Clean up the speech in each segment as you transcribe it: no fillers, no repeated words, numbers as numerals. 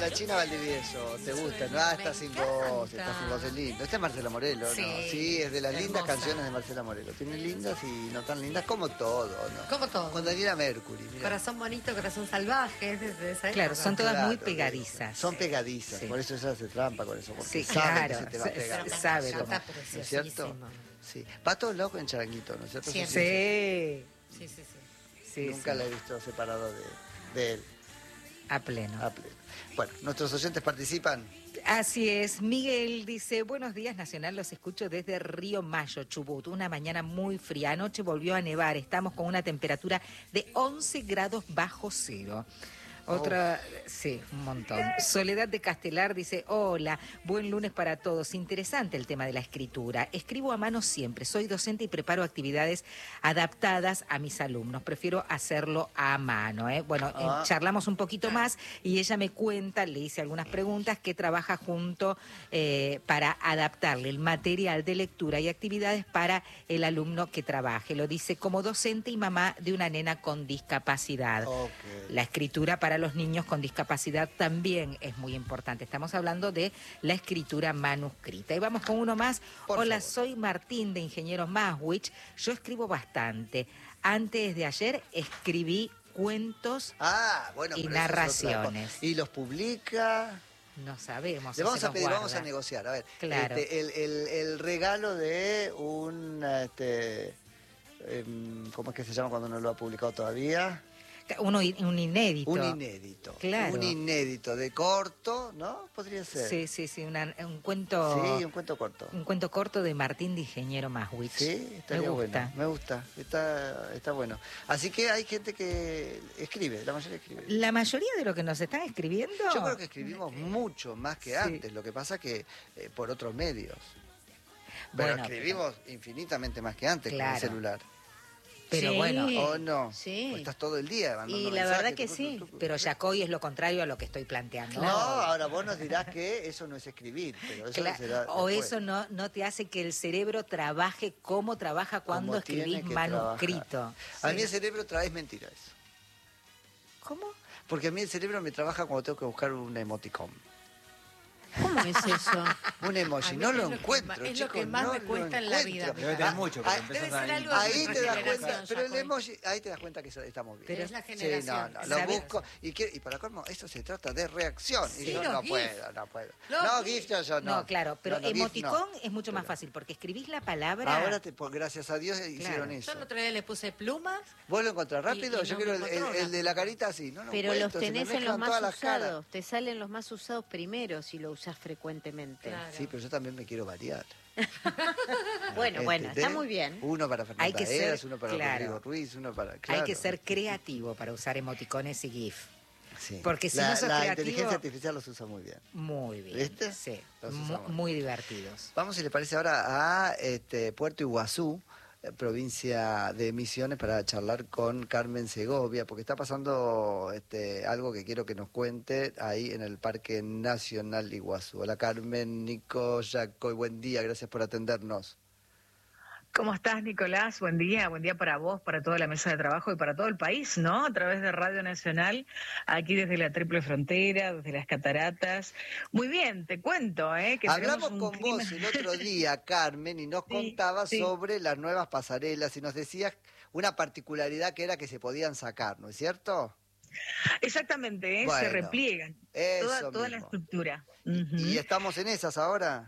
la China Valdivieso, ¿te gusta? No, está sin voz, es lindo. Este es Marcela Morelo, Sí. ¿no? Sí, es de las lindas Hermosa. canciones de Marcela Morelo. Tiene lindas y no tan lindas, como todo, ¿no? Como todo. Con Daniela Mercury, mira. Corazón bonito, corazón salvaje, es de esa Claro, época. son todas Claro, muy pegadizas. Son pegadizas, Sí. por eso ella hace trampa con eso, porque Sí, sabe claro, que se te va a pegar. Pero sabe ya cómo. está ¿No es cierto? preciosísimo. Sí. Va todo loco en Charanguito, ¿no es cierto? Siempre. Sí, Sí. sí, Nunca sí. la he visto separado de él. A pleno. A pleno. Bueno, nuestros oyentes participan. Así es, Miguel dice, buenos días Nacional, los escucho desde Río Mayo, Chubut, una mañana muy fría, anoche volvió a nevar, estamos con una temperatura de 11 grados bajo cero. Otra, sí, un montón. Soledad de Castelar dice, hola, buen lunes para todos. Interesante el tema de la escritura. Escribo a mano siempre. Soy docente y preparo actividades adaptadas a mis alumnos. Prefiero hacerlo a mano. Bueno, charlamos un poquito más y ella me cuenta, le hice algunas preguntas, que trabaja junto para adaptarle el material de lectura y actividades para el alumno que trabaje. Lo dice como docente y mamá de una nena con discapacidad. Okay. La escritura para los niños con discapacidad también es muy importante. Estamos hablando de la escritura manuscrita. Y vamos con uno más. Hola, soy Martín de Ingenieros Maswich. Yo escribo bastante. Antes de ayer escribí cuentos Bueno, y pero narraciones. ¿Y los publica? No sabemos. Le vamos se a los pedir, guarda. vamos a negociar. A ver, Claro. el regalo de un... ¿cómo es que se llama cuando no lo ha publicado todavía? Un inédito. Un inédito. Claro. Un inédito de corto, ¿no? Podría ser. Sí, un cuento. Sí, un cuento corto. Un cuento corto de Martín de Ingeniero Maswich. Sí, estaría bueno. Me gusta. Está bueno. Así que hay gente que escribe, la mayoría escribe. La mayoría de lo que nos están escribiendo. Yo creo que escribimos mucho más que antes. Lo que pasa que por otros medios. Pero Bueno, escribimos infinitamente más que antes con el celular. Pero Sí. bueno, ¿O no? Sí. Pues estás todo el día mandando Y la mensajes, verdad que sí. pero Yacoy es lo contrario a lo que estoy planteando. No, ahora vos nos dirás que eso no es escribir, pero eso será o después. eso no te hace que el cerebro trabaje como trabaja cuando Como tiene escribís que manuscrito. trabajar. A mí el cerebro trae mentiras. ¿Cómo? Porque a mí el cerebro me trabaja cuando tengo que buscar un emoticón. ¿Cómo es eso? Un emoji, no lo encuentro, es chicos, lo que más no me lo cuesta en la vida. encuentro. Debe tener mucho, porque Debe empezás ser a... algo de Ahí nuestra te das generación, cuenta, pero el Jacoy. emoji, ahí te das cuenta que estamos bien. Pero es la Sí, generación. no, lo ¿Sabes? busco y para colmo, eso se trata de reacción. Sí, y yo los no GIF. puedo. Los No, GIF. GIF yo no. No, claro, pero No, GIF emoticón no. es mucho más fácil porque escribís la palabra. Ahora, gracias a Dios, hicieron eso. Yo el otro día le puse plumas. ¿Vos lo encontrás rápido? Y Yo no quiero me encontró el de la carita así. No lo Pero los encuentro, se me tenés en los mezclan todas más las caras. usados. Te salen los más usados primero si lo usás frecuentemente. Claro. Sí, pero yo también me quiero variar. Bueno, ¿Entendés? está muy bien. Uno para Hay Fernanda que ser, Eras, uno para claro. Rodrigo Ruiz, uno para... Hay claro. que ser creativo para usar emoticones y GIF. Sí. Porque si la, no sos la creativo... inteligencia artificial los usa muy bien. Muy bien. ¿Viste? Sí, Los usamos. muy divertidos. Vamos, si les parece, ahora a Puerto Iguazú, provincia de Misiones, para charlar con Carmen Segovia, porque está pasando algo que quiero que nos cuente ahí en el Parque Nacional Iguazú. Hola Carmen, Nico, Jacoy, buen día, gracias por atendernos. ¿Cómo estás, Nicolás? Buen día para vos, para toda la mesa de trabajo y para todo el país, ¿no? A través de Radio Nacional, aquí desde la Triple Frontera, desde las Cataratas. Muy bien, te cuento, que hablamos tenemos un con clima... vos el otro día, Carmen, y nos contabas sobre las nuevas pasarelas y nos decías una particularidad que era que se podían sacar, ¿no es cierto? Exactamente, Bueno, se repliegan toda la mismo. estructura. ¿Y estamos en esas ahora?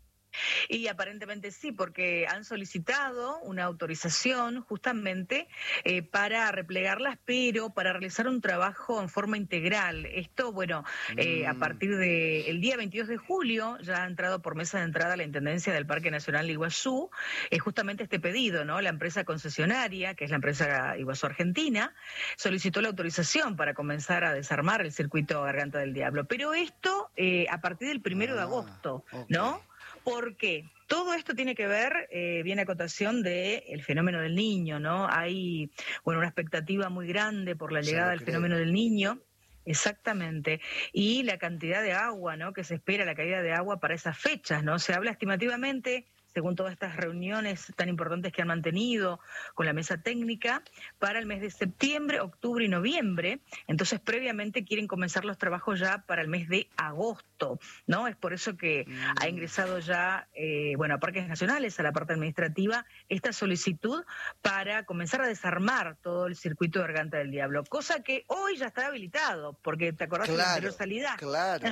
Y aparentemente sí, porque han solicitado una autorización justamente para replegarlas, pero para realizar un trabajo en forma integral. Esto, bueno, a partir del día 22 de julio ya ha entrado por mesa de entrada la Intendencia del Parque Nacional Iguazú, justamente este pedido, ¿no? La empresa concesionaria, que es la empresa Iguazú Argentina, solicitó la autorización para comenzar a desarmar el circuito Garganta del Diablo. Pero esto a partir del 1 de agosto, ¿no? Porque todo esto tiene que ver, viene a cotación del fenómeno del niño, ¿no? Hay, bueno, una expectativa muy grande por la llegada del fenómeno del niño. Exactamente. Y la cantidad de agua, ¿no? Que se espera, la caída de agua para esas fechas, ¿no? Se habla estimativamente según todas estas reuniones tan importantes que han mantenido con la mesa técnica, para el mes de septiembre, octubre y noviembre. Entonces, previamente quieren comenzar los trabajos ya para el mes de agosto, ¿no? Es por eso que ha ingresado ya, a Parques Nacionales, a la parte administrativa, esta solicitud para comenzar a desarmar todo el circuito de Garganta del Diablo, cosa que hoy ya está habilitado, porque te acordás de la anterior salida. Claro.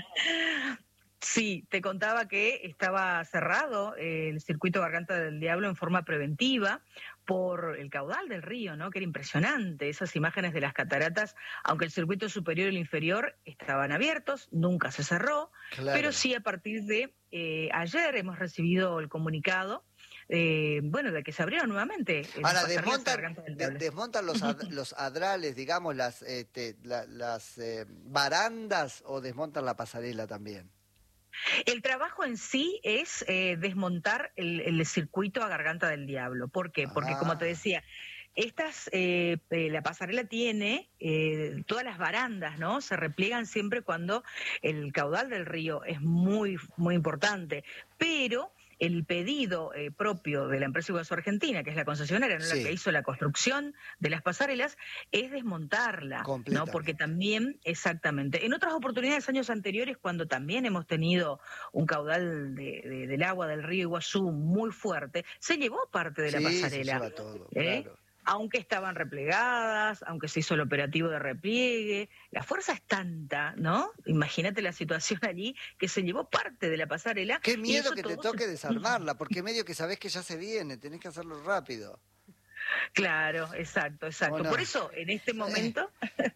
Sí, te contaba que estaba cerrado el circuito Garganta del Diablo en forma preventiva por el caudal del río, ¿no? Que era impresionante, esas imágenes de las cataratas, aunque el circuito superior y el inferior estaban abiertos, nunca se cerró, pero sí a partir de ayer hemos recibido el comunicado de que se abrieron nuevamente. Ahora, desmontan los adrales, digamos, las barandas, o desmontan la pasarela también. El trabajo en sí es desmontar el circuito a Garganta del Diablo. ¿Por qué? Porque, como te decía, la pasarela tiene todas las barandas, ¿no? Se repliegan siempre cuando el caudal del río es muy, muy importante, pero el pedido propio de la empresa Iguazú Argentina, que es la concesionaria, ¿no? La que hizo la construcción de las pasarelas, es desmontarla, ¿no? Porque también, exactamente, en otras oportunidades, años anteriores, cuando también hemos tenido un caudal del agua del río Iguazú muy fuerte, se llevó parte de la pasarela. Se lleva todo, claro. Aunque estaban replegadas, aunque se hizo el operativo de repliegue, la fuerza es tanta, ¿no? Imagínate la situación allí, que se llevó parte de la pasarela. Qué miedo que te toque desarmarla, porque medio que sabés que ya se viene, tenés que hacerlo rápido. Claro, exacto. Bueno. Por eso, en este momento,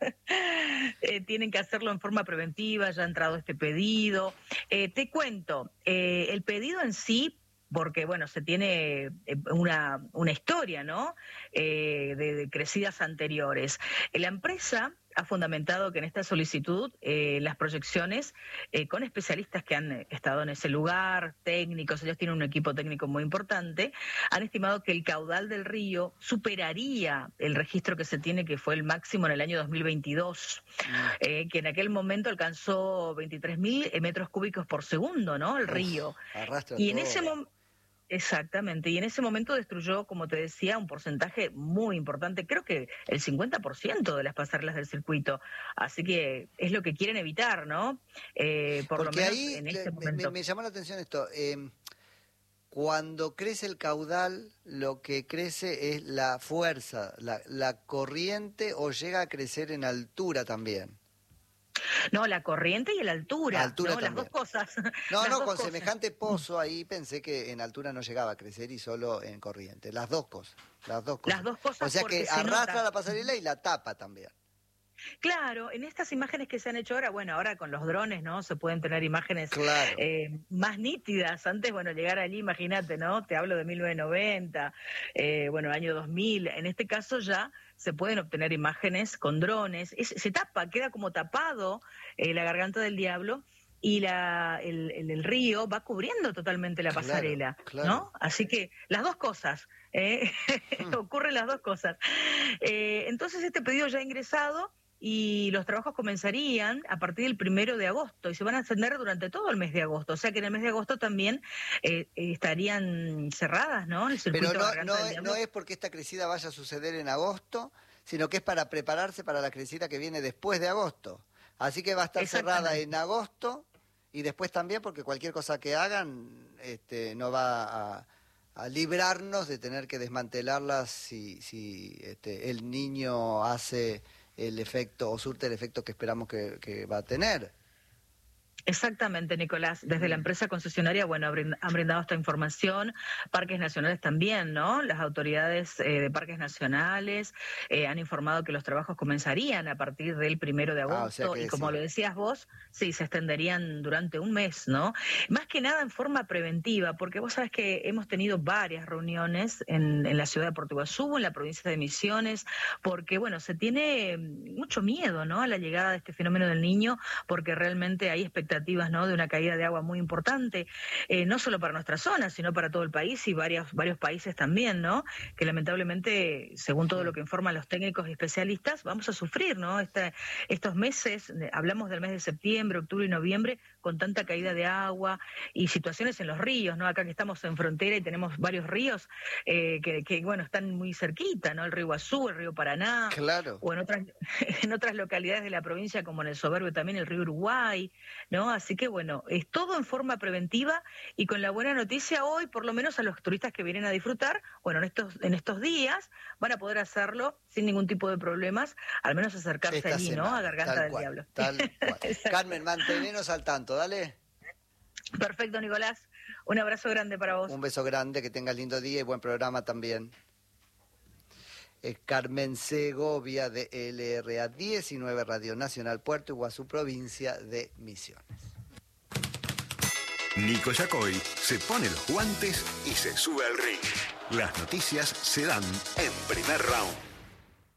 tienen que hacerlo en forma preventiva, ya ha entrado este pedido. Te cuento, el pedido en sí, porque, se tiene una historia, ¿no?, de crecidas anteriores. La empresa ha fundamentado que en esta solicitud las proyecciones con especialistas que han estado en ese lugar, técnicos, ellos tienen un equipo técnico muy importante, han estimado que el caudal del río superaría el registro que se tiene, que fue el máximo en el año 2022, que en aquel momento alcanzó 23.000 metros cúbicos por segundo, ¿no?, el río. Arrastra y en todo. ese momento... Exactamente, y en ese momento destruyó, como te decía, un porcentaje muy importante, creo que el 50% de las pasarelas del circuito, así que es lo que quieren evitar, ¿no? Por lo menos ahí en este momento. Me llamó la atención esto, cuando crece el caudal, lo que crece es la fuerza, la corriente, o llega a crecer en altura también. No, la corriente y la altura, ¿no? Las dos cosas. Con semejante pozo ahí pensé que en altura no llegaba a crecer y solo en corriente. Las dos cosas. O sea que arrastra la pasarela y la tapa también. Claro, en estas imágenes que se han hecho ahora, ahora con los drones, ¿no?, se pueden tener imágenes más nítidas. Antes, llegar allí, imagínate, ¿no?, te hablo de 1990, año 2000. En este caso ya se pueden obtener imágenes con drones. Se tapa, queda como tapado la Garganta del Diablo, y el río va cubriendo totalmente la pasarela, ¿no? Así que las dos cosas, ocurren las dos cosas. Entonces este pedido ya ha ingresado, y los trabajos comenzarían a partir del 1 de agosto y se van a extender durante todo el mes de agosto. O sea que en el mes de agosto también estarían cerradas, ¿no?, el circuito. Pero no es porque esta crecida vaya a suceder en agosto, sino que es para prepararse para la crecida que viene después de agosto. Así que va a estar cerrada en agosto, y después también, porque cualquier cosa que hagan no va a librarnos de tener que desmantelarlas si el niño hace el efecto o surte el efecto que esperamos que va a tener. Exactamente, Nicolás. Desde la empresa concesionaria, han brindado esta información. Parques Nacionales también, ¿no? Las autoridades de Parques Nacionales han informado que los trabajos comenzarían a partir del 1 de agosto. Y como lo decías vos, se extenderían durante un mes, ¿no? Más que nada en forma preventiva, porque vos sabés que hemos tenido varias reuniones en la ciudad de Puerto Iguazú, en la provincia de Misiones, porque, se tiene mucho miedo, ¿no?, a la llegada de este fenómeno del Niño, porque realmente hay expectativas expectativas, ¿no?, de una caída de agua muy importante, no solo para nuestra zona, sino para todo el país y varios países también, ¿no?, que lamentablemente, según todo lo que informan los técnicos y especialistas, vamos a sufrir, ¿no?, estos meses, hablamos del mes de septiembre, octubre y noviembre, con tanta caída de agua y situaciones en los ríos, ¿no? Acá que estamos en frontera y tenemos varios ríos que bueno, están muy cerquita, ¿no? El río Iguazú, el río Paraná, Claro. o en otras localidades de la provincia, como en el Soberbio también el río Uruguay, ¿no? Así que bueno, es todo en forma preventiva y con la buena noticia hoy, por lo menos a los turistas que vienen a disfrutar, bueno, en estos días van a poder hacerlo sin ningún tipo de problemas, al menos acercarse Esta allí, semana, ¿no? A Garganta tal del cual, Diablo. tal cual. Carmen, mantenenos al tanto, dale. Perfecto, Nicolás. Un abrazo grande para vos. Un beso grande, que tengas lindo día y buen programa también. Es Carmen Segovia de LRA 19 Radio Nacional Puerto Iguazú, provincia de Misiones. Nico Yacoy se pone los guantes y se sube al ring. Las noticias se dan en Primer Round.